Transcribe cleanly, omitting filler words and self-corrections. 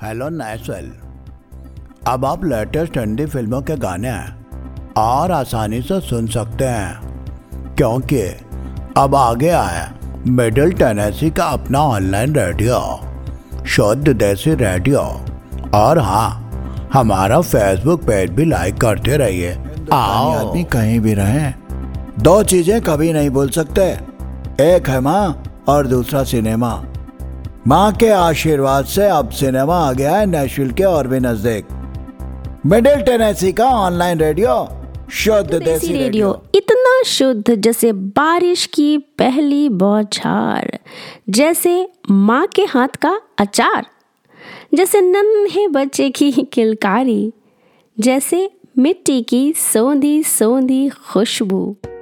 Hello नेस्वेल। अब आप latest Hindi फिल्मों के गाने और आसानी से सुन सकते हैं, क्योंकि अब आ गया है मिडिल टेनेसी का अपना ऑनलाइन रेडियो, शुद्ध देसी रेडियो। और हाँ, हमारा फेसबुक पेज भी लाइक करते रहिए। आदमी कहीं भी रहें, दो चीजें कभी नहीं भूल सकते, एक है माँ और दूसरा सिनेमा। माँ के आशीर्वाद से अब सिनेमा आ गया है नेशविल के और भी नजदीक। मिडिल टेनेसी का ऑनलाइन रेडियो, शुद्ध देसी रेडियो। इतना शुद्ध जैसे बारिश की पहली बौछार, जैसे माँ के हाथ का अचार, जैसे नन्हे बच्चे की किलकारी, जैसे मिट्टी की सोंधी सोंधी खुशबू।